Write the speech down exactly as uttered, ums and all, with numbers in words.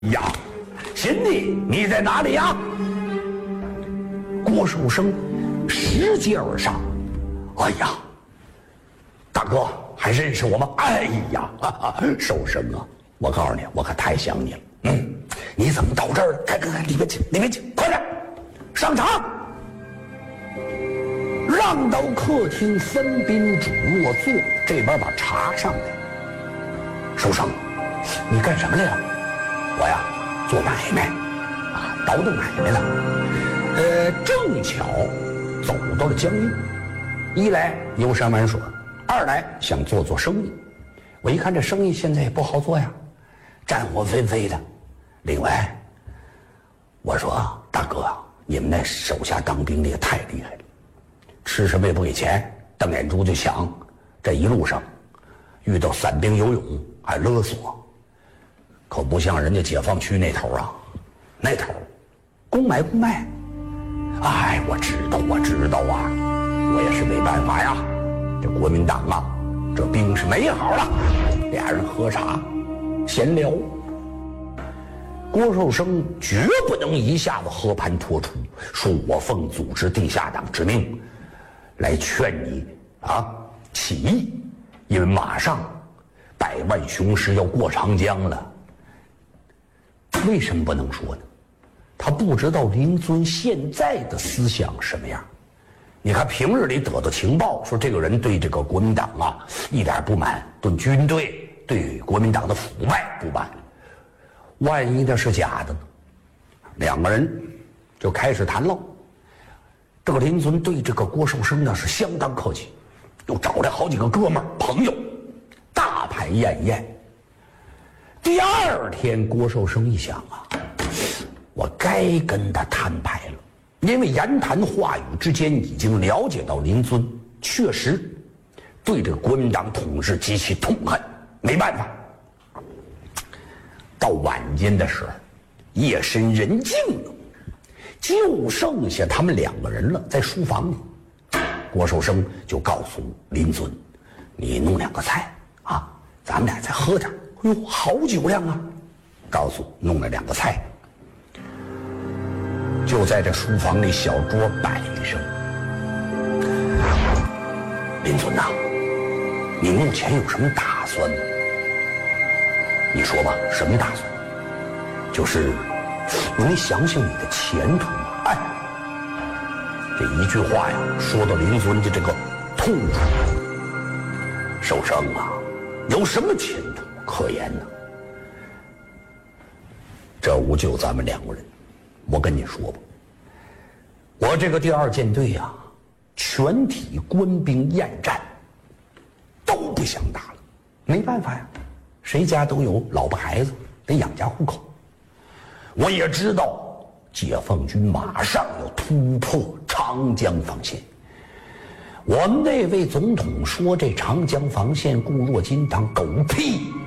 呀，贤弟，你在哪里呀？郭寿生拾阶而上。哎呀，大哥还认识我吗？哎呀，哈哈，寿生啊，我告诉你，我可太想你了。嗯，你怎么到这儿了？快快快，里面请，里面请，快点上茶。让到客厅，分宾主落座，这边把茶上来。寿生，你干什么来了？我呀，做买卖，啊，倒腾买卖呢。呃，正巧走到了江阴，一来游山玩水，二来想做做生意。我一看这生意现在也不好做呀，战火纷飞的。另外，我说大哥啊，你们那手下当兵的也太厉害了，吃什么也不给钱，瞪眼珠就想。这一路上遇到散兵游勇还勒索。可不像人家解放区那头啊，那头公买公卖。哎，我知道，我知道啊，我也是没办法呀。这国民党啊，这兵是没好了。俩人喝茶闲聊。郭寿生绝不能一下子和盘托出，说我奉组织地下党之命来劝你啊起义，因为马上百万雄师要过长江了。为什么不能说呢？他不知道林遵现在的思想什么样。你看平日里得到情报说这个人对这个国民党啊一点不满，对军队对国民党的腐败不满，万一那是假的呢？两个人就开始谈喽。这个林遵对这个郭寿生呢是相当客气，又找来好几个哥们儿朋友，大排宴宴。第二天，郭寿生一想啊，我该跟他摊牌了，因为言谈话语之间已经了解到林遵确实对这个国民党统治极其痛恨。没办法，到晚间的时候，夜深人静了，就剩下他们两个人了，在书房里。郭寿生就告诉林遵：“你弄两个菜啊，咱们俩再喝点。”哎呦，好酒量啊！告诉弄了两个菜，就在这书房里小桌摆上。林遵呐，你目前有什么打算呢？你说吧，什么打算？就是你没想想你的前途吗？哎，这一句话呀，说到林遵的这个痛处。寿生啊，有什么前途可言呢？这屋就咱们两个人，我跟你说吧，我这个第二舰队啊，全体官兵厌战，都不想打了。没办法呀，谁家都有老婆孩子，得养家糊口。我也知道解放军马上要突破长江防线。我们那位总统说这长江防线固若金汤，狗屁！